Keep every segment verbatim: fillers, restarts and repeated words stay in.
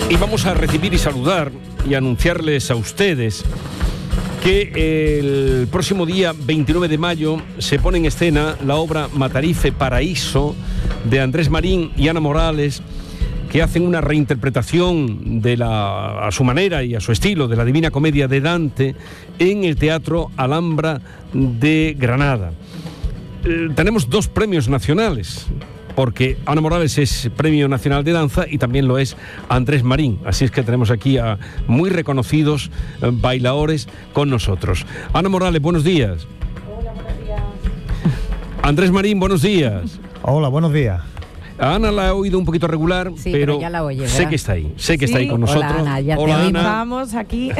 Y vamos a recibir y saludar y anunciarles a ustedes que el próximo día veintinueve de mayo se pone en escena la obra Matarife Paraíso de Andrés Marín y Ana Morales, que hacen una reinterpretación de la, a su manera y a su estilo de la Divina Comedia de Dante en el Teatro Alhambra de Granada. Eh, tenemos dos premios nacionales, porque Ana Morales es Premio Nacional de Danza y también lo es Andrés Marín. Así es que tenemos aquí a muy reconocidos eh, bailadores con nosotros. Ana Morales, buenos días. Hola, buenos días. Andrés Marín, buenos días. Hola, buenos días. A Ana la he oído un poquito regular, sí, pero, pero ya la oye, sé que está ahí, sé que ¿Sí? está ahí con nosotros. Hola, Ana, ya Hola, te Ana. Vamos aquí.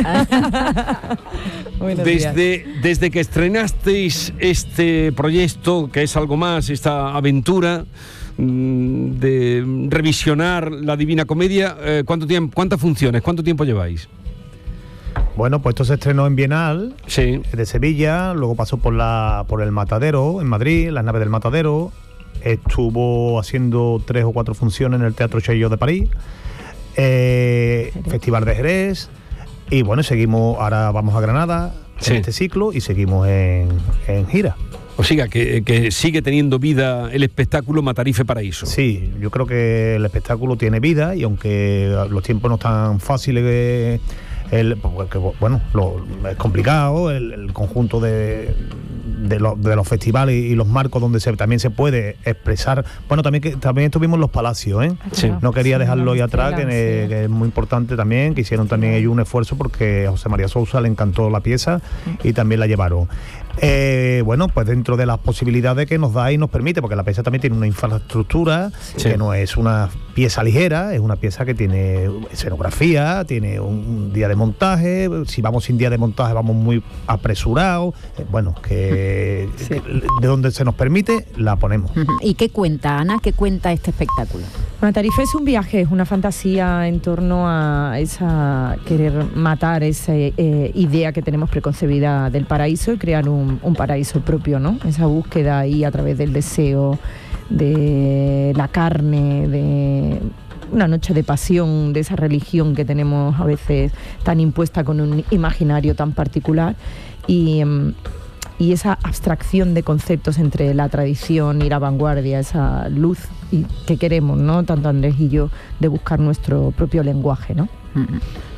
Desde, desde que estrenasteis este proyecto, que es algo más, esta aventura mmm, de revisionar la Divina Comedia, eh, ¿cuánto tiempo, ¿cuántas funciones, cuánto tiempo lleváis? Bueno, pues esto se estrenó en Bienal, sí. de Sevilla, luego pasó por la por el Matadero, en Madrid, las naves del Matadero. Estuvo haciendo tres o cuatro funciones en el Teatro Chaillot de París, eh, Festival de Jerez, y bueno, seguimos, ahora vamos a Granada, sí, en este ciclo, y seguimos en, en gira. O sea, que, que sigue teniendo vida el espectáculo Matarife Paraíso. Sí, yo creo que el espectáculo tiene vida, y aunque los tiempos no están fáciles, que el, porque, bueno, lo, es complicado, el, el conjunto de... De, lo, de los festivales y los marcos donde se, también se puede expresar. Bueno, también que también estuvimos en los palacios, ¿eh? Sí. No quería dejarlo ahí atrás, que, sí. que es muy importante también, que hicieron también ellos un esfuerzo porque a José María Sousa le encantó la pieza y también la llevaron. Eh, bueno, pues dentro de las posibilidades que nos da y nos permite, porque la pieza también tiene una infraestructura, sí, que no es una pieza ligera, es una pieza que tiene escenografía, tiene un, un día de montaje. Si vamos sin día de montaje vamos muy apresurados. Eh, bueno, que, sí, que de donde se nos permite la ponemos. ¿Y qué cuenta, Ana? ¿Qué cuenta este espectáculo? Matarife es un viaje, es una fantasía en torno a esa querer matar esa eh, idea que tenemos preconcebida del paraíso y crear un, un paraíso propio, ¿no? Esa búsqueda ahí a través del deseo, de la carne, de una noche de pasión, de esa religión que tenemos a veces tan impuesta con un imaginario tan particular, y, y esa abstracción de conceptos entre la tradición y la vanguardia, esa luz y que queremos, ¿no? Tanto Andrés y yo, de buscar nuestro propio lenguaje, ¿no?